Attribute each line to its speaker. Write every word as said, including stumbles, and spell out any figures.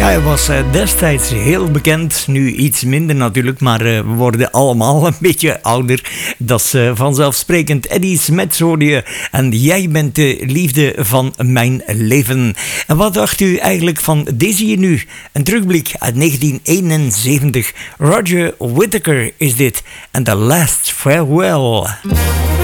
Speaker 1: Ja, hij was uh, destijds heel bekend, nu iets minder natuurlijk, maar uh, we worden allemaal een beetje ouder. Dat is uh, vanzelfsprekend. Eddie Smet hoorde je en jij bent de liefde van mijn leven. En wat dacht u eigenlijk van deze hier nu? Een terugblik uit negentien eenenzeventig. Roger Whittaker is dit en The Last Farewell.